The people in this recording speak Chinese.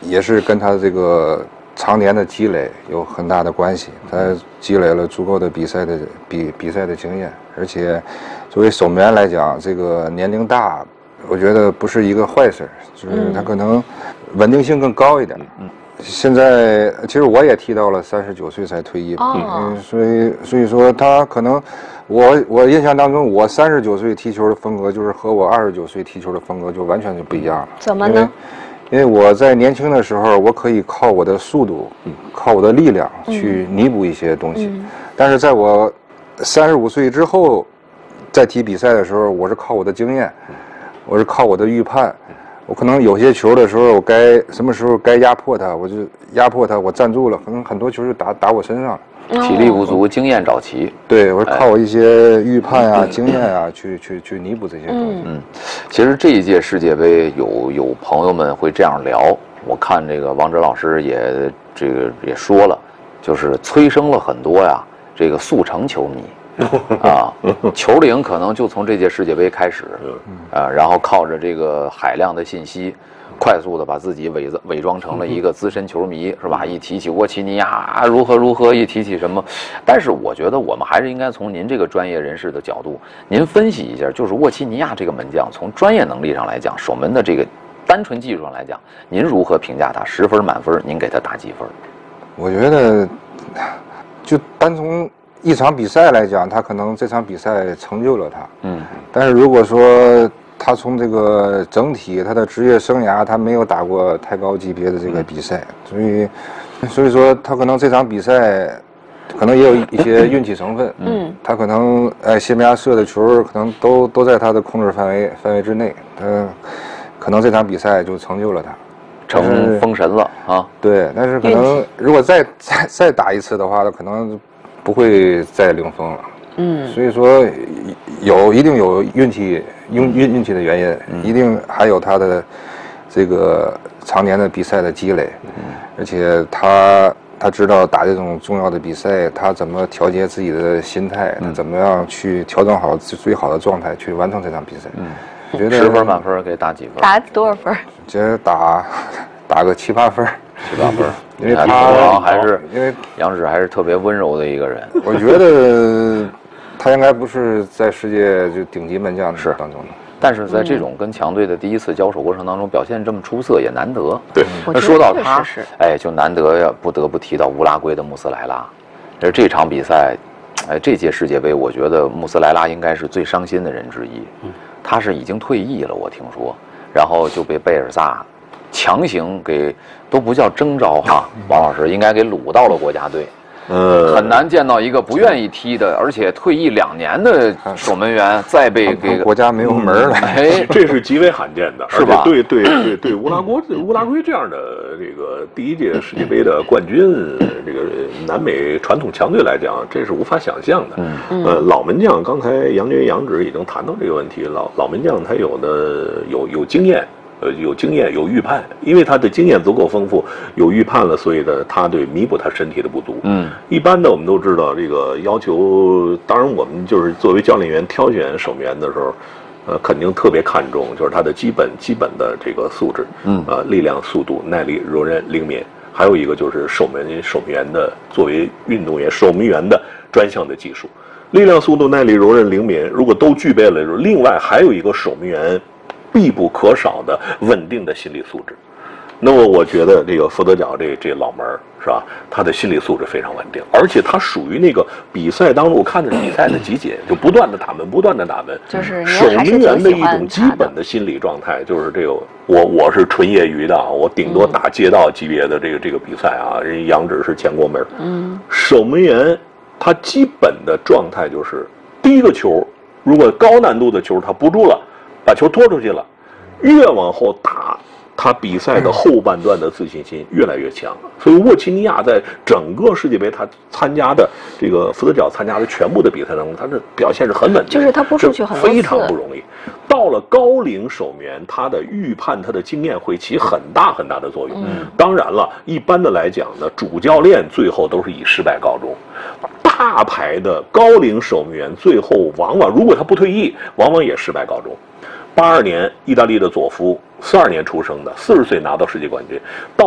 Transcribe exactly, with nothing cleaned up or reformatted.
也是跟他这个常年的积累有很大的关系。他积累了足够的比赛的比比赛的经验，而且作为守门员来讲，这个年龄大，我觉得不是一个坏事，就是他可能稳定性更高一点。嗯。现在其实我也踢到了三十九岁才退役，哦、嗯，所以所以说他可能，我我印象当中，我三十九岁踢球的风格就是和我二十九岁踢球的风格就完全就不一样了。 怎么呢？ 因为我在年轻的时候，我可以靠我的速度，靠我的力量去弥补一些东西，嗯、但是在我三十五岁之后，在踢比赛的时候，我是靠我的经验，我是靠我的预判。我可能有些球的时候，我该什么时候该压迫他，我就压迫他，我站住了，可能很多球就打打我身上了。 体力不足，经验找齐。 对，我是靠我一些预判啊、经验啊，去去去弥补这些东西。 嗯，其实这一届世界杯有有朋友们会这样聊，我看这个王哲老师也这个也说了，就是催生了很多呀这个速成球迷。啊，球龄可能就从这届世界杯开始，啊，然后靠着这个海量的信息，快速的把自己伪伪装成了一个资深球迷，是吧？一提起沃奇尼亚如何如何，一提起什么，但是我觉得我们还是应该从您这个专业人士的角度，您分析一下，就是沃奇尼亚这个门将从专业能力上来讲，守门的这个单纯技术上来讲，您如何评价他？十分满分，您给他打几分？ 我觉得，就单从一场比赛来讲，他可能这场比赛成就了他。嗯，但是如果说他从这个整体他的职业生涯，他没有打过太高级别的这个比赛，所以所以说他可能这场比赛可能也有一些运气成分。嗯，他可能哎西班牙射的球可能都都在他的控制范围范围之内，他可能这场比赛就成就了他。 成封神了啊！ 对，但是可能如果再再再打一次的话，可能不会再零封了。嗯，所以说有一定有运气运运运气的原因，嗯、一定还有他的这个常年的比赛的积累，嗯、而且他他知道打这种重要的比赛，他怎么调节自己的心态，嗯、怎么样去调整好最好的状态去完成这场比赛。嗯。 我觉得十分满分给打几分？ 打多少分？ 觉得打打个七八分， 七八分。 因为他还是因为杨指还是特别温柔的一个人。 我觉得他应该不是在世界就顶级门将是当中的。 但是在这种跟强队的第一次交手过程当中，表现这么出色也难得。 对， 那说到他，哎，就难得呀，不得不提到乌拉圭的穆斯莱拉。而这场比赛，哎，这届世界杯，我觉得穆斯莱拉应该是最伤心的人之一。嗯。他是已经退役了，我听说，然后就被贝尔萨强行给都不叫征召哈，王老师应该给掳到了国家队。呃，很难见到一个不愿意踢的，而且退役两年的守门员再被给国家没有门了。 哎，这是极为罕见的， 是吧？ 对对对对，乌拉圭乌拉圭这样的这个第一届世界杯的冠军，这个南美传统强队来讲，这是无法想象的。嗯，呃，老门将刚才杨军杨指已经谈到这个问题，老老门将他有的有有经验。呃，有经验，有预判，因为他的经验足够丰富，有预判了，所以呢，他对弥补他身体的不足。嗯，一般的我们都知道，这个要求，当然我们就是作为教练员挑选守门员的时候，呃，肯定特别看重就是他的基本基本的这个素质。嗯，呃，力量、速度、耐力、柔韧、灵敏，还有一个就是守门守门员的作为运动员守门员的专项的技术，力量、速度、耐力、柔韧、灵敏，如果都具备了，另外还有一个守门员必不可少的稳定的心理素质。那么我觉得这个福德角这这老门是吧，他的心理素质非常稳定，而且他属于那个比赛当中，我看着比赛的集锦就不断的打门不断的打门， 就是守门员的一种基本的心理状态，就是这个我我是纯业余的啊，我顶多打街道级别的这个这个比赛啊，人杨指是前国门。嗯，守门员他基本的状态就是第一个球如果高难度的球他不住了，把球拖出去了，越往后打，他比赛的后半段的自信心越来越强。所以沃奇尼亚在整个世界杯他参加的这个福德角参加的全部的比赛当中，他的表现是很稳定， 就是他扑出去很多次， 非常不容易。到了高龄守门员，他的预判他的经验会起很大很大的作用。嗯，当然了，一般的来讲呢，主教练最后都是以失败告终。大牌的高龄守门员最后往往如果他不退役，往往也失败告终。八二年，意大利的佐夫，四二年出生的，四十岁拿到世界冠军，到